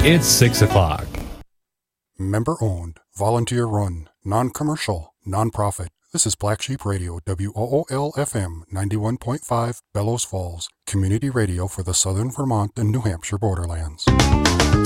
It's 6 o'clock. Member owned, volunteer run, non-commercial, non-profit. This is Black Sheep Radio, WOOL-FM 91.5, Bellows Falls, community radio for the southern Vermont and New Hampshire borderlands.